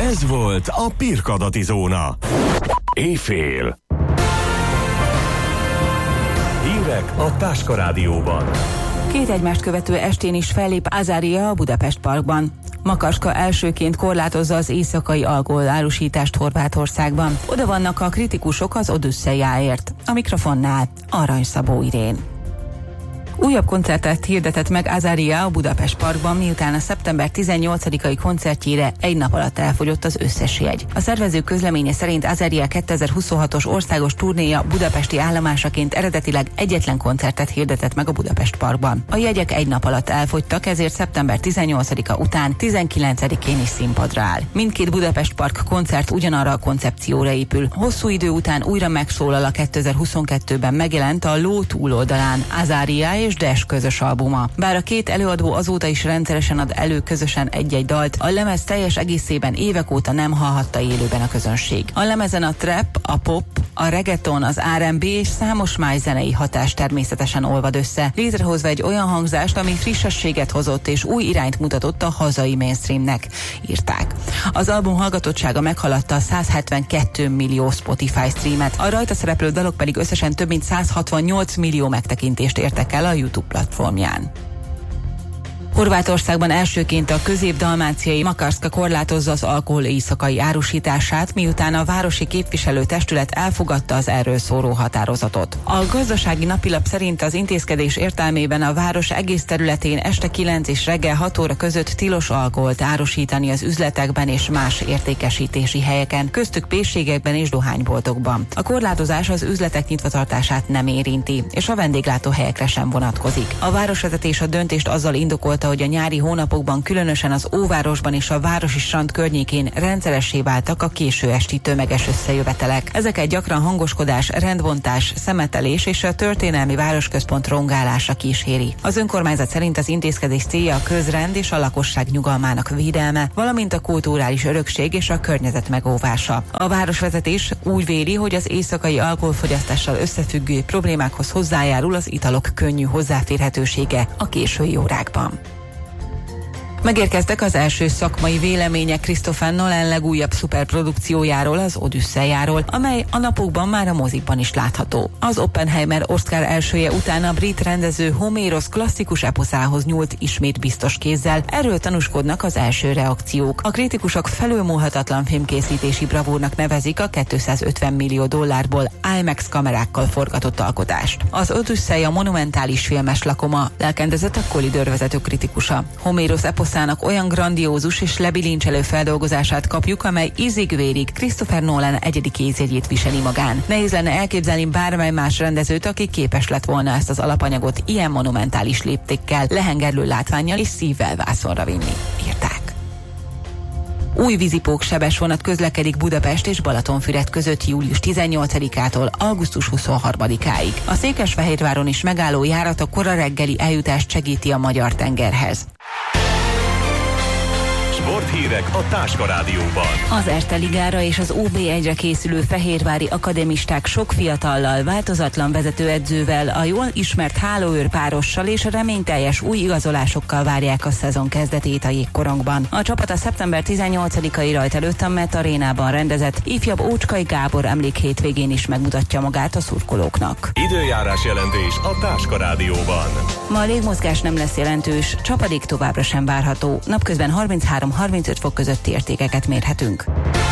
Ez volt a Pirkadati Zóna. Éjfél. Hírek a Táska Rádióban. Két egymást követő estén is fellép Azaria a Budapest Parkban. Makaska elsőként korlátozza az éjszakai alkoholárusítást Horvátországban. Oda vannak a kritikusok az Odüsszejáért. A mikrofonnál Arany Szabó Irén. Újabb koncertet hirdetett meg Azaria a Budapest Parkban, miután a szeptember 18-ai koncertjére egy nap alatt elfogyott az összes jegy. A szervező közleménye szerint Azaria 2026-os országos turnéja budapesti állomásaként eredetileg egyetlen koncertet hirdetett meg a Budapest Parkban. A jegyek egy nap alatt elfogytak, ezért szeptember 18-a után 19-én is színpadra áll. Mindkét Budapest Park koncert ugyanarra a koncepcióra épül. Hosszú idő után újra megszólal a 2022-ben megjelent a Ló túloldalán Azaria és Dash közös albuma. Bár a két előadó azóta is rendszeresen ad elő közösen egy-egy dalt, a lemez teljes egészében évek óta nem hallhatta élőben a közönség. A lemezen a trap, a pop, a reggaeton, az R&B és számos más zenei hatás természetesen olvad össze, létrehozva egy olyan hangzást, ami frissességet hozott és új irányt mutatott a hazai mainstreamnek, írták. Az album hallgatottsága meghaladta a 172 millió Spotify streamet, a rajta szereplő dalok pedig összesen több mint 168 millió megtekintést értek el a YouTube platformján. Horvátországban elsőként a közép-dalmáciai Makarska korlátozza az alkohol éjszakai árusítását, miután a városi képviselőtestület elfogadta az erről szóló határozatot. A gazdasági napilap szerint az intézkedés értelmében a város egész területén este 9 és reggel 6 óra között tilos alkoholt árusítani az üzletekben és más értékesítési helyeken, köztük pékségekben és dohányboltokban. A korlátozás az üzletek nyitvatartását nem érinti, és a vendéglátóhelyekre sem vonatkozik. A városvezetés a döntést azzal indokolta, hogy a nyári hónapokban különösen az Óvárosban és a városi strand környékén rendszeressé váltak a késő esti tömeges összejövetelek. Ezeket gyakran hangoskodás, rendbontás, szemetelés és a történelmi városközpont rongálása kíséri. Az önkormányzat szerint az intézkedés célja a közrend és a lakosság nyugalmának védelme, valamint a kulturális örökség és a környezet megóvása. A városvezetés úgy véli, hogy az éjszakai alkoholfogyasztással összefüggő problémákhoz hozzájárul az italok könnyű hozzáférhetősége a késői órákban. Megérkeztek az első szakmai vélemények Christopher Nolan legújabb szuperprodukciójáról, az Odüsszejáról, amely a napokban már a mozikban is látható. Az Oppenheimer Oscar elsője után a brit rendező Homérosz klasszikus eposzához nyúlt ismét biztos kézzel, erről tanúskodnak az első reakciók. A kritikusok felülmúlhatatlan filmkészítési bravúrnak nevezik a $250 millió IMAX kamerákkal forgatott alkotást. Az Odüsszeja monumentális filmes lakoma, lelkendezett a Collider vezető kritikusa. Homérosz eposzának olyan grandiózus és lebilincselő feldolgozását kapjuk, amely ízig-vérig Christopher Nolan egyedi kézjegyét viseli magán. Nehéz lenne elképzelni bármely más rendezőt, aki képes lett volna ezt az alapanyagot ilyen monumentális léptékkel, lehengerlő látvánnyal és szívvel vászonra vinni, írták. Új vízipóksebes vonat közlekedik Budapest és Balatonfüred között július 18-ától augusztus 23-áig. A Székesfehérváron is megálló járat a kora reggeli eljutást segíti a Magyar tengerhez. Sporthírek a Táska Rádióban. Az Erste Ligára és az OB1-re készülő fehérvári akademisták sok fiatallal, változatlan vezetőedzővel, a jól ismert hálóőr párossal és reményteljes új igazolásokkal várják a szezon kezdetét a jégkorongban. A csapat a szeptember 18-ai rajt előtt a Met Arénában rendezett ifjabb Ócskai Gábor emlék hétvégén is megmutatja magát a szurkolóknak. Időjárás jelentés a Táska Rádióban. Ma a légmozgás nem lesz jelentős, csapadék továbbra sem várható. Napközben 33-35 fok közötti értékeket mérhetünk.